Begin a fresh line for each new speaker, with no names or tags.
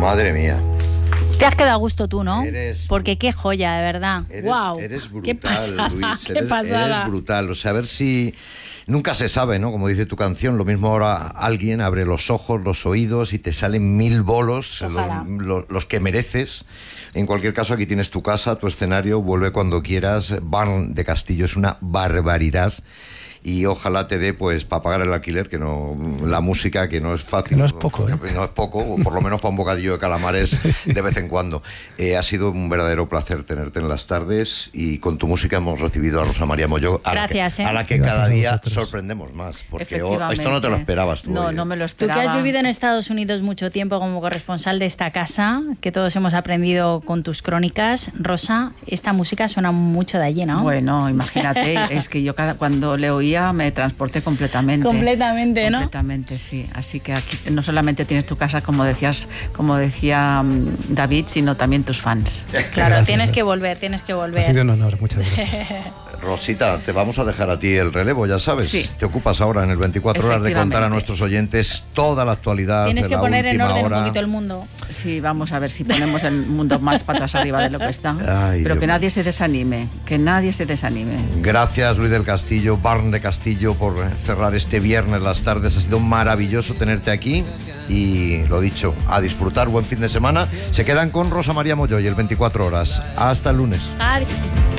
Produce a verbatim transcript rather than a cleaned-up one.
Madre mía.
Te has quedado a gusto tú, ¿no?
Eres,
Porque qué joya, de verdad.
Eres,
Wow.
Eres brutal,
qué pasada,
Luis.
Qué
Eres,
pasada.
Eres brutal. O sea, a ver si... Nunca se sabe, ¿no? Como dice tu canción, lo mismo ahora alguien abre los ojos, los oídos y te salen mil bolos, los, los, los que mereces. En cualquier caso, aquí tienes tu casa, tu escenario, vuelve cuando quieras. Barn de Castillo es una barbaridad. Y ojalá te dé, pues, para pagar el alquiler, que no, la música, que no es fácil.
Que no es poco, ¿eh?
No es poco, o por lo menos para un bocadillo de calamares de vez en cuando. Eh, ha sido un verdadero placer tenerte en las tardes y con tu música hemos recibido a Rosa María Molló, a
Gracias,
la que,
¿eh?
a la que
Gracias
cada día
vosotros.
sorprendemos más, porque esto no te lo esperabas tú.
No,
¿eh?
no me lo
Tú que
esperaba.
has vivido en Estados Unidos mucho tiempo como corresponsal de esta casa, que todos hemos aprendido con tus crónicas, Rosa, esta música suena mucho de allí, ¿no?
Bueno, imagínate, es que yo cada, cuando le oía me transporté completamente.
Completamente, ¿no?
Completamente, sí. Así que aquí no solamente tienes tu casa, como decías, como decía um, David, sino también tus fans.
Claro,
Gracias.
tienes que volver, tienes que volver.
Ha sido un honor, muchas gracias.
Rosita, te vamos a dejar a ti el relevo, ya sabes.
Sí.
Te ocupas ahora en el veinticuatro horas de contar a
Efectivamente.
nuestros oyentes toda la actualidad
Tienes
de
que
la
poner en
última
orden
hora.
un poquito el mundo.
Sí, vamos a ver si ponemos el mundo más patas arriba de lo que está.
Ay,
Pero
Dios
que
mío.
nadie se desanime, que nadie se desanime.
Gracias, Luis del Castillo, Barn de Castillo, por cerrar este viernes las tardes. Ha sido maravilloso tenerte aquí y lo dicho, a disfrutar, buen fin de semana. Se quedan con Rosa María Molló y el veinticuatro horas. Hasta el lunes.
Adiós.